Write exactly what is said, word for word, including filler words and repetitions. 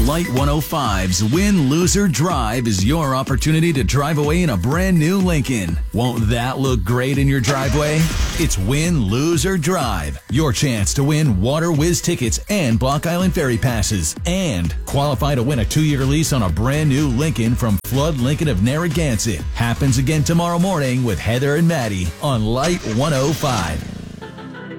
Light one oh five's Win Loser Drive is your opportunity to drive away in a brand new Lincoln. Won't that look great in your driveway? It's Win Loser Drive, your chance to win Water Whiz tickets and Block Island Ferry passes, and qualify to win a two-year lease on a brand new Lincoln from Flood Lincoln of Narragansett. Happens again tomorrow morning with Heather and Maddie on Light one oh five.